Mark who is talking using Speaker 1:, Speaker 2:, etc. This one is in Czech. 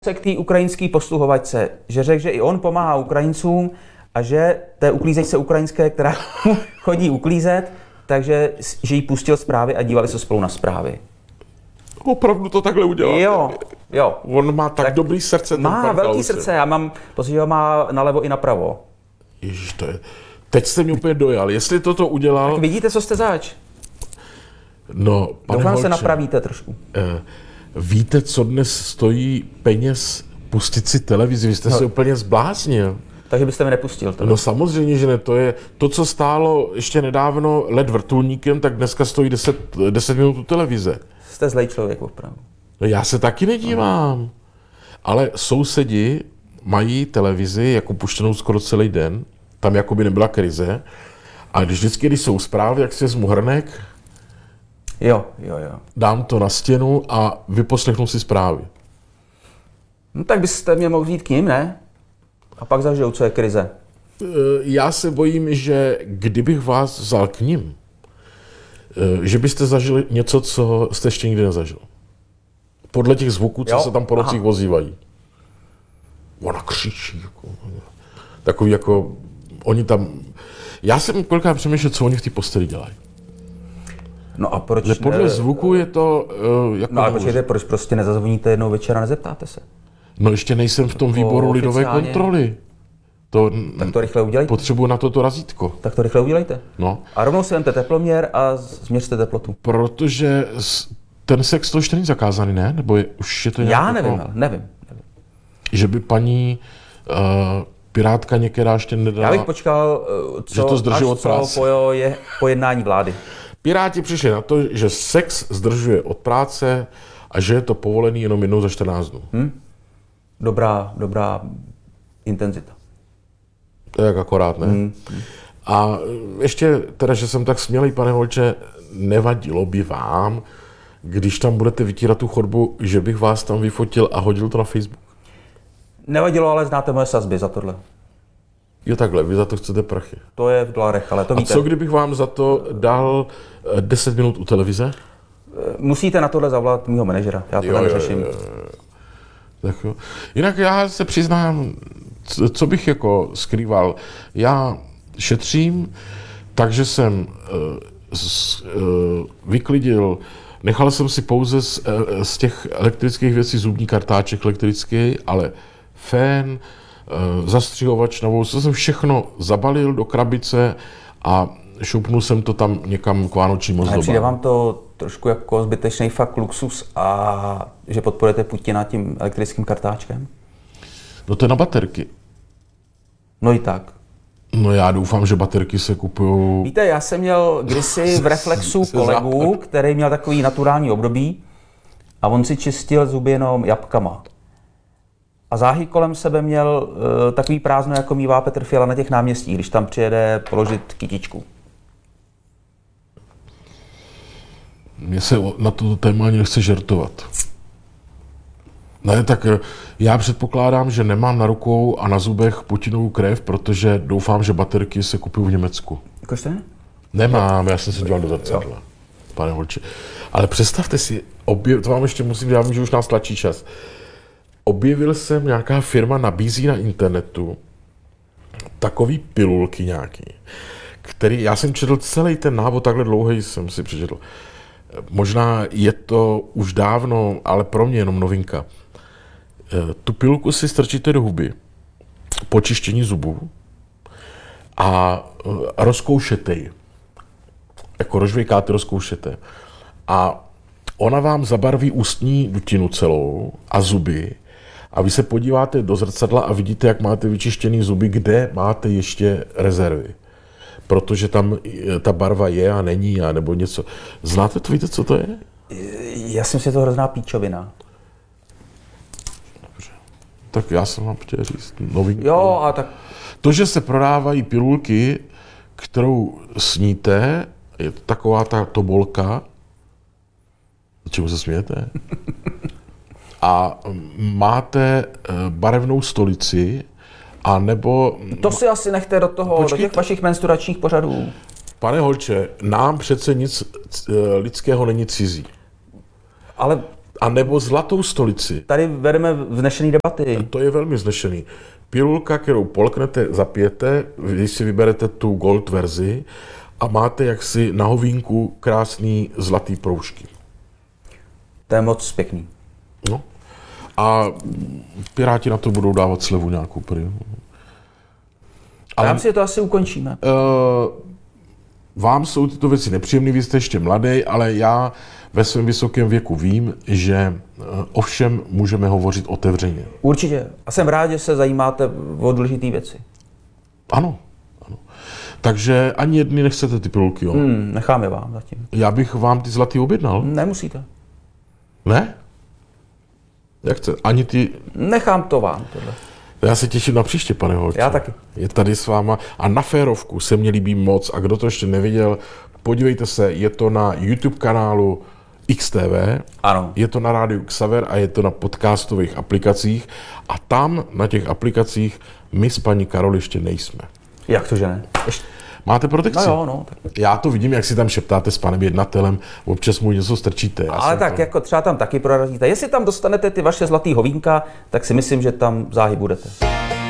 Speaker 1: se k té ukrajinské posluhovačce, že řekl, že i on pomáhá Ukrajincům a že té uklízečce ukrajinské, která chodí uklízet, takže že jí pustil zprávy a dívali se spolu na zprávy.
Speaker 2: Opravdu to takhle udělal?
Speaker 1: Jo.
Speaker 2: On má tak dobrý srdce.
Speaker 1: Má velký srdce, já mám pocit, že ho má nalevo i napravo.
Speaker 2: Ježiš, to je... Teď jste mě úplně dojal. Jestli toto udělal...
Speaker 1: Tak vidíte, co jste zač?
Speaker 2: No, pane
Speaker 1: Doufám,
Speaker 2: Holče,
Speaker 1: se napravíte trošku.
Speaker 2: Víte, co dnes stojí peněz pustit si televizi? Vy jste se úplně zbláznil.
Speaker 1: Takže byste mi nepustil to.
Speaker 2: No samozřejmě, že ne. To je to, co stálo ještě nedávno let vrtulníkem, tak dneska stojí 10 minut u televize.
Speaker 1: Jste zlej člověk opravdu.
Speaker 2: No já se taky nedívám. Ale sousedi mají televizi jako puštěnou skoro celý den. Tam jako by nebyla krize. A vždycky, když jsou zprávy, jak si vezmu hrnek,
Speaker 1: Jo.
Speaker 2: dám to na stěnu a vyposlechnu si zprávy.
Speaker 1: No tak byste mě mohl vzít k ním, ne? A pak zažijou, co je krize.
Speaker 2: Já se bojím, že kdybych vás vzal k ním, že byste zažili něco, co jste ještě nikdy nezažil. Podle těch zvuků, co se tam po nocích ozývají. Ona křičí. Takový jako, oni tam... Já jsem kolikrát přemýšlel, co oni v té posteli dělají.
Speaker 1: No a proč
Speaker 2: podle zvuku je to... jako
Speaker 1: no ale počkejte, proč prostě nezazvoníte jednou večer a nezeptáte se?
Speaker 2: No ještě nejsem v tom výboru lidové kontroly.
Speaker 1: Tak to rychle udělejte.
Speaker 2: Potřebuji na to razítko.
Speaker 1: Tak to rychle udělejte.
Speaker 2: No.
Speaker 1: A rovnou si vemte teploměr a změřte teplotu.
Speaker 2: Protože ten sex to ještě není zakázaný, ne? Nebo už je to nějak...
Speaker 1: Já nevím.
Speaker 2: Že by paní pirátka některá ještě nedala...
Speaker 1: Já bych počkal, co pojednání vlády.
Speaker 2: Piráti přišli na to, že sex zdržuje od práce a že je to povolený jenom jednou za 14 dnů.
Speaker 1: Dobrá intenzita.
Speaker 2: To je jak akorát, ne? A ještě teda, že jsem tak smělý, pane Holče, nevadilo by vám, když tam budete vytírat tu chodbu, že bych vás tam vyfotil a hodil to na Facebook?
Speaker 1: Nevadilo, ale znáte moje sazby za tohle.
Speaker 2: Jo takhle, vy za to chcete prachy.
Speaker 1: To je v dolarech, ale to víte.
Speaker 2: A co kdybych vám za to dal 10 minut u televize?
Speaker 1: Musíte na tohle zavolat mýho manažera, já to neřeším.
Speaker 2: Tak jo. Jinak já se přiznám, co bych jako skrýval. Já šetřím, takže jsem vyklidil, nechal jsem si pouze z těch elektrických věcí zubní kartáček elektrický, ale fén, zastřihovač novou, co jsem všechno zabalil do krabice a šoupnul jsem to tam někam k vánočním ozdobám.
Speaker 1: Ale přijde vám to trošku jako zbytečný fakt luxus a že podporujete Putina tím elektrickým kartáčkem?
Speaker 2: No to je na baterky.
Speaker 1: No i tak.
Speaker 2: No já doufám, že baterky se kupujou...
Speaker 1: Víte, já jsem měl kdysi v Reflexu kolegu, který měl takový naturální období a on si čistil zuby jenom jabkama. A záhy kolem sebe měl takový prázdno, jako mívá Petr Fiala na těch náměstích, když tam přijede položit kytičku.
Speaker 2: Mně se na toto téma ani nechce žertovat. Ne, tak já předpokládám, že nemám na rukou a na zubech Putinovu krev, protože doufám, že baterky se kupují v Německu.
Speaker 1: Jakože?
Speaker 2: Nemám, já jsem se díval do zrcadla, pane Holče. Ale představte si, to vám ještě musím dělat, že už nás tlačí čas. Objevil jsem, nějaká firma nabízí na internetu takový pilulky nějaký, který, já jsem četl celý ten návod, takhle dlouhý jsem si přečetl. Možná je to už dávno, ale pro mě jenom novinka. Tu pilulku si strčíte do huby po čištění zubů a rozkoušete ji. Jako rožvejkáte, rozkoušete. A ona vám zabarví ústní dutinu celou a zuby a vy se podíváte do zrcadla a vidíte, jak máte vyčištěný zuby, kde máte ještě rezervy. Protože tam ta barva je a není, a nebo něco. Znáte to, víte, co to je?
Speaker 1: Já jsem si to hrozná píčovina.
Speaker 2: Dobře. Tak já jsem vám chtěl říct novinku.
Speaker 1: Jo, a tak...
Speaker 2: To, že se prodávají pilulky, kterou sníte, je to taková ta tobolka. Čemu se smějete? A máte barevnou stolici, a nebo...
Speaker 1: To si asi nechte do toho, do těch vašich menstruačních pořadů.
Speaker 2: Pane Holče, nám přece nic lidského není cizí.
Speaker 1: Ale
Speaker 2: A nebo zlatou stolici.
Speaker 1: Tady vedeme vznešený debaty.
Speaker 2: To je velmi vznešený. Pilulka, kterou polknete, zapijete, když si vyberete tu gold verzi a máte jaksi na hovínku krásný zlatý proužky.
Speaker 1: To je moc pěkný.
Speaker 2: No. A Piráti na to budou dávat slevu nějakou prý.
Speaker 1: Ale já si že to asi ukončíme.
Speaker 2: Vám jsou tyto věci nepříjemné, vy jste ještě mladý, ale já ve svém vysokém věku vím, že o všem můžeme hovořit otevřeně.
Speaker 1: Určitě. A jsem rád, že se zajímáte o důležité věci.
Speaker 2: Ano. Takže ani jedny nechcete ty pilulky, jo?
Speaker 1: Necháme vám zatím.
Speaker 2: Já bych vám ty zlatý objednal.
Speaker 1: Nemusíte.
Speaker 2: Ne? Jak chce? Ani ty...
Speaker 1: Nechám to vám. Tohle.
Speaker 2: Já se těším na příště, pane Holče.
Speaker 1: Já taky.
Speaker 2: Je tady s váma. A na férovku se mně líbí moc. A kdo to ještě neviděl, podívejte se, je to na YouTube kanálu XTV.
Speaker 1: Ano.
Speaker 2: Je to na rádiu Xaver a je to na podcastových aplikacích. A tam na těch aplikacích my s paní Karol ještě nejsme.
Speaker 1: Jak to, že ne?
Speaker 2: Máte protekci?
Speaker 1: No jo, no. Tak.
Speaker 2: Já to vidím, jak si tam šeptáte s panem jednatelem, občas mu něco strčíte.
Speaker 1: Ale tak jako třeba tam taky prorazíte. Jestli tam dostanete ty vaše zlatý hovínka, tak si myslím, že tam záhy budete.